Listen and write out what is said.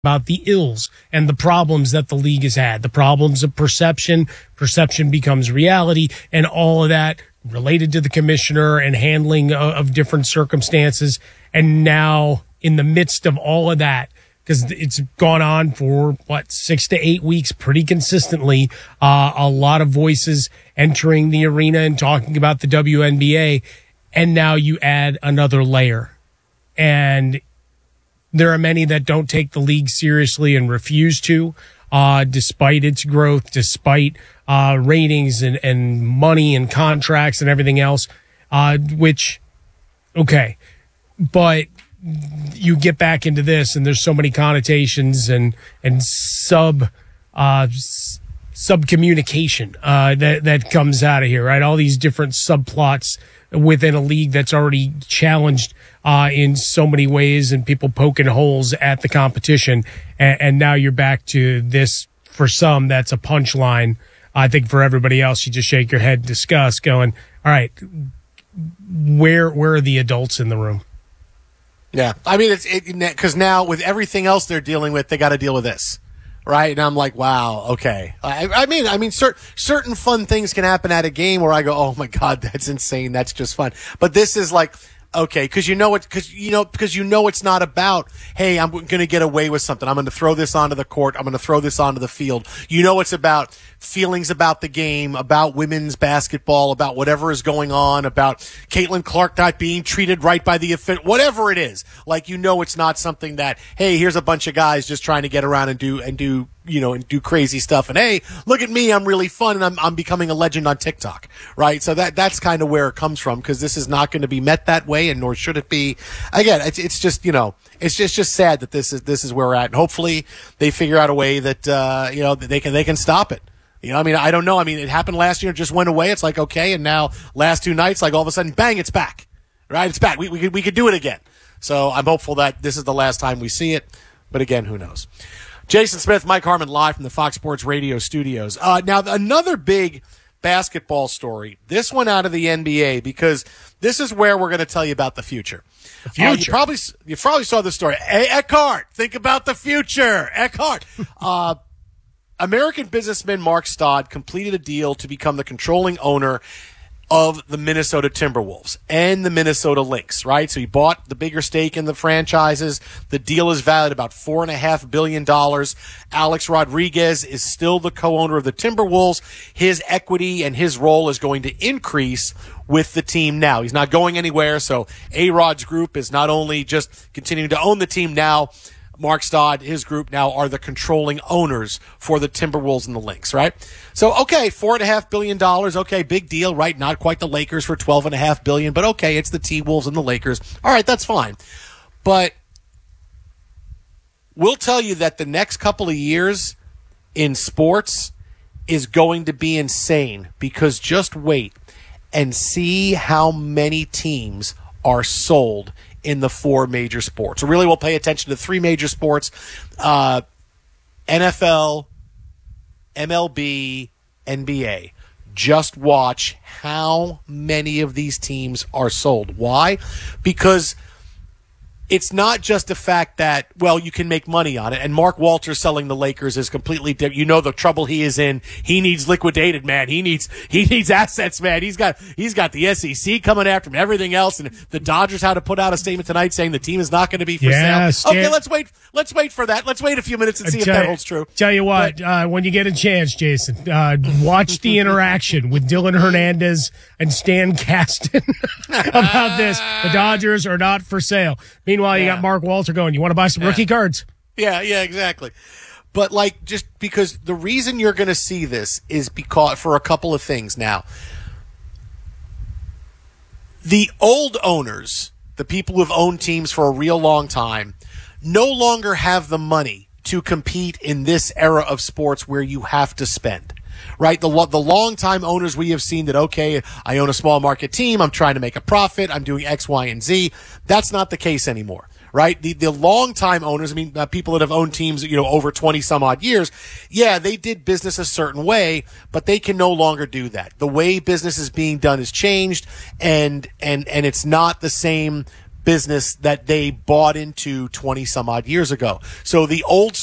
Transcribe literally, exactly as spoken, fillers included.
about the ills and the problems that the league has had, the problems of perception. Perception becomes reality, and all of that related to the commissioner and handling of, of different circumstances. And now, in the midst of all of that, because it's gone on for, what, six to eight weeks pretty consistently, uh, a lot of voices entering the arena and talking about the W N B A, and now you add another layer. And there are many that don't take the league seriously and refuse to, uh, despite its growth, despite uh, ratings and, and money and contracts and everything else, uh, which, okay. But you get back into this, and there's so many connotations and, and sub uh, sub communication uh, that, that comes out of here, right? All these different subplots within a league that's already challenged uh, in so many ways, and people poking holes at the competition. And, and now you're back to this. For some, that's a punchline. I think for everybody else, you just shake your head and discuss, going, all right, where where are the adults in the room? Yeah. I mean, it's because it, now with everything else they're dealing with, they got to deal with this. Right. And I'm like, wow. Okay. I, I mean, I mean, cer- certain fun things can happen at a game where I go, oh my God, that's insane. That's just fun. But this is like, okay, because you know it, because you know, because you know it's not about, hey, I'm going to get away with something. I'm going to throw this onto the court. I'm going to throw this onto the field. You know, it's about feelings about the game, about women's basketball, about whatever is going on, about Caitlin Clark not being treated right by the official, whatever it is. Like, you know, it's not something that, hey, here's a bunch of guys just trying to get around and do and do. you know, and do crazy stuff. And hey, look at me, I'm really fun, and I'm I'm becoming a legend on TikTok, right? So that that's kind of where it comes from, because this is not going to be met that way, and nor should it be. Again, it's it's just, you know, it's just just sad that this is this is where we're at, and hopefully they figure out a way that uh, you know, that they can they can stop it. You know, I mean, I don't know. I mean, it happened last year, it just went away. It's like, okay, and now last two nights, like all of a sudden, bang, it's back, right? It's back. We we could we could do it again. So I'm hopeful that this is the last time we see it, but again, who knows? Jason Smith, Mike Harmon, live from the Fox Sports Radio studios. Uh, now, another big basketball story, this one out of the N B A, because this is where we're going to tell you about the future. The future. Uh, you probably you probably saw this story. Hey, Eckhart, think about the future. Eckhart. uh, American businessman Mark Stodd completed a deal to become the controlling owner of the Minnesota Timberwolves and the Minnesota Lynx, right? So he bought the bigger stake in the franchises. The deal is valued about four and a half billion dollars. Alex Rodriguez is still the co-owner of the Timberwolves. His equity and his role is going to increase with the team now. He's not going anywhere. So A-Rod's group is not only just continuing to own the team now, Mark Stodd, his group now are the controlling owners for the Timberwolves and the Lynx, right? So, okay, four and a half billion dollars. Okay, big deal, right? Not quite the Lakers for twelve and a half billion, but okay, it's the T-Wolves and the Lakers. All right, that's fine. But we'll tell you that the next couple of years in sports is going to be insane, because just wait and see how many teams are sold in the four major sports. So really, we'll pay attention to three major sports, uh, N F L, M L B, N B A. Just watch how many of these teams are sold. Why? Because it's not just the fact that, well, you can make money on it. And Mark Walters selling the Lakers is completely different. You know the trouble he is in. He needs liquidated, man. He needs he needs assets, man. He's got he's got the S E C coming after him, everything else. And the Dodgers had to put out a statement tonight saying the team is not going to be for yeah, sale. Okay, let's wait. Let's wait for that. Let's wait a few minutes and see if that holds true. Tell you what, but, uh, when you get a chance, Jason, uh, watch the interaction with Dylan Hernandez and Stan Kasten about this. The Dodgers are not for sale. Meanwhile, you yeah. got Mark Walter going, you want to buy some yeah. rookie cards? Yeah, yeah, exactly. But, like, just because the reason you're going to see this is because for a couple of things now. The old owners, the people who have owned teams for a real long time, no longer have the money to compete in this era of sports where you have to spend. Right? The the long-time owners we have seen that, okay, I own a small market team, I'm trying to make a profit, I'm doing X, Y, and Z. That's not the case anymore. Right? The the long-time owners, I mean, uh, people that have owned teams, you know, over twenty some odd years, yeah, they did business a certain way, but they can no longer do that. The way business is being done has changed, and and and it's not the same business that they bought into twenty some odd years ago. So the old